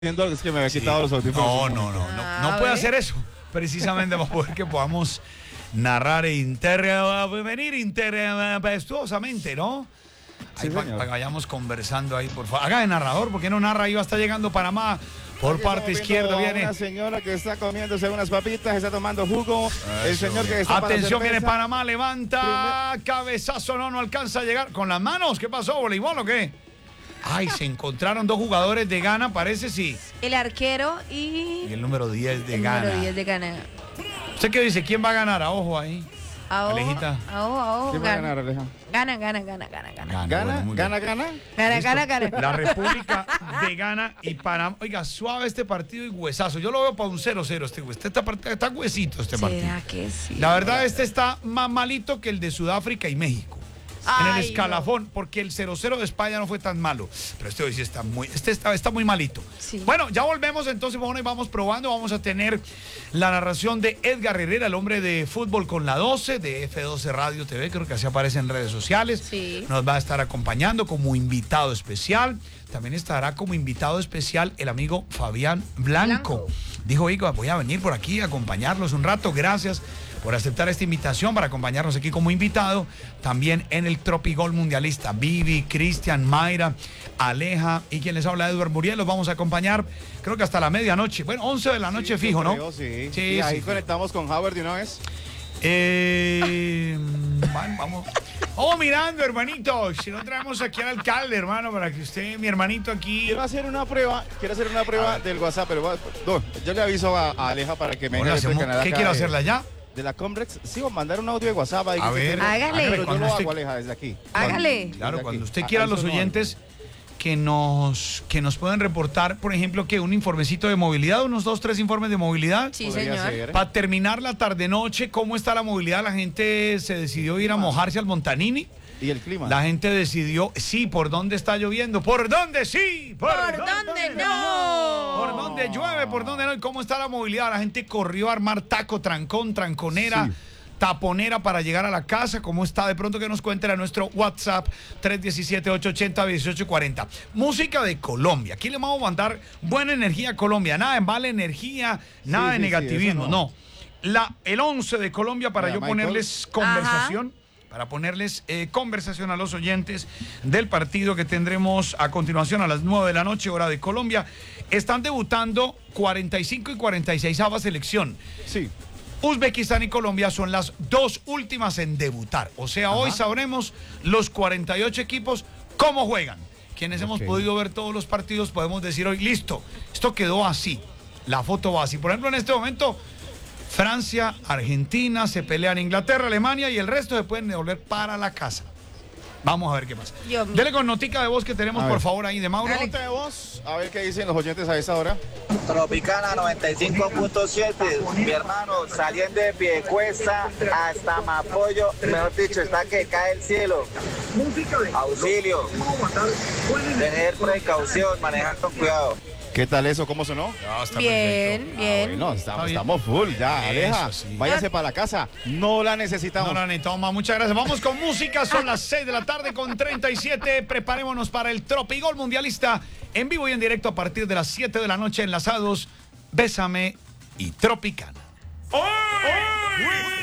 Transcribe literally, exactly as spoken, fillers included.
Diciendo es que me había Sí. quitado los audífonos. No, no, no, no, no puede hacer eso. Precisamente para poder que podamos narrar e intervenir interpestuosamente, ¿no? Sí, Ahí para señor. pa que vayamos conversando ahí, por favor. Haga de narrador, ¿por qué no narra? Ahí va, está llegando Panamá. Por Aquí parte estamos izquierda viendo a viene. Una señora que está comiéndose unas papitas, está tomando jugo. El Eso, señor que bien. está para la Atención, viene cerveza. Panamá, levanta. Cabezazo, no, no alcanza a llegar. ¿Con las manos? ¿Qué pasó? ¿Voleibol o qué? Ay, se encontraron dos jugadores de Ghana, parece sí. El arquero y, Y el número diez de el Ghana. número diez de Ghana. ¿Usted qué dice? ¿Quién va a ganar? A ojo ahí. A ojo, Alejita. a ojo, a ojo, ¿Quién va a gana. ganar, Aleja? Gana, gana, gana, gana, gana. ¿Gana? bueno, muy bien. ¿Gana, gana? Gana, Listo. gana, gana. La República de Ghana y Panamá. Oiga, suave este partido y huesazo. Yo lo veo para un cero cero este güey. Este está, está huesito este partido. ¿Será que sí? La verdad, este está más malito que el de Sudáfrica y México. En el Ay, escalafón, porque el cero cero de España no fue tan malo. Pero este hoy sí está muy, este está, está muy malito. Sí. Bueno, ya volvemos entonces, bueno, y vamos probando. Vamos a tener la narración de Edgar Herrera, el hombre de fútbol con la doce, de F doce Radio T V, creo que así aparece en redes sociales. Sí. Nos va a estar acompañando como invitado especial. También estará como invitado especial el amigo Fabián Blanco. Blanco. Dijo, oiga, voy a venir por aquí a acompañarlos un rato. Gracias por aceptar esta invitación para acompañarnos aquí como invitado. También en el Tropigol Mundialista. Vivi, Cristian, Mayra, Aleja y quien les habla, Eduardo Muriel. Los vamos a acompañar, creo que hasta la medianoche. Bueno, once de la noche Sí, fijo, yo ¿no? creo, sí. Sí, Y ahí sí. conectamos con Howard de una vez. Eh, van, vamos. Oh, mirando, hermanito. Si no traemos aquí al alcalde, hermano, para que usted, mi hermanito aquí. Quiero hacer una prueba, quiero hacer una prueba del WhatsApp, pero va- no, yo le aviso a, a Aleja para que me Bueno, venga hacemos- desde Canadá ¿Qué acá quiero de- hacerla ya? De la Comrex, sí, voy a mandar un audio de WhatsApp ahí. A que ver, tengo. Hágale. Pero yo cuando lo usted- hago, Aleja, desde aquí. Hágale. Claro, Desde cuando aquí. usted Ah, quiera, ahí los sonó oyentes que nos, que nos pueden reportar, por ejemplo, que un informecito de movilidad, unos dos, tres informes de movilidad. Sí, Podría señor. ser. Para terminar la tarde-noche, ¿cómo está la movilidad? La gente se decidió ir a mojarse al Montanini. Y el clima. La gente decidió, sí, ¿por dónde está lloviendo? ¿Por dónde sí? ¿Por dónde no? ¿Por dónde llueve? ¿Por ddónde no? ¿Y cómo está la movilidad? La gente corrió a armar taco, trancón, tranconera, Sí. taponera para llegar a la casa. ¿Cómo está? De pronto que nos cuenten a nuestro WhatsApp tres uno siete, ocho ocho cero, uno ocho cuatro cero. Música de Colombia. Aquí le vamos a mandar buena energía a Colombia. Nada de mala energía, nada Sí, de sí, sí, negativismo. eso no. no. La, el once de Colombia para Mira, yo Michael. ponerles conversación. Para ponerles eh, conversación a los oyentes del partido que tendremos a continuación a las nueve de la noche, hora de Colombia. Están debutando cuarenta y cinco y cuarenta y seis selección. Sí. Uzbekistán y Colombia son las dos últimas en debutar. O sea, hoy sabremos los cuarenta y ocho equipos cómo juegan. Quienes hemos Ok. podido ver todos los partidos podemos decir hoy, listo, esto quedó así. La foto va así. Por ejemplo, en este momento, Francia, Argentina, se pelean Inglaterra, Alemania y el resto se pueden devolver para la casa. Vamos a ver qué pasa. Dios mío. Dele con notica de voz que tenemos, A por ver. favor, ahí de Mauro. Nota de voz, a ver qué dicen los oyentes a esa hora. Tropicana noventa y cinco punto siete, mi hermano, saliendo de Piedecuesta hasta Mapollo, mejor dicho, está que cae el cielo. Auxilio, tener precaución, manejar con cuidado. ¿Qué tal eso? ¿Cómo sonó? Ah, está Bien, perfecto. bien. Bueno, estamos, bien. estamos full ya, Eso Aleja. sí. Váyase para la casa. No la necesitamos. No, no, ni toma, muchas gracias. Vamos con música, son las seis de la tarde con treinta y siete. Preparémonos para el Tropigol Mundialista en vivo y en directo a partir de las siete de la noche, enlazados. Bésame y Tropicana. ¡Hoy!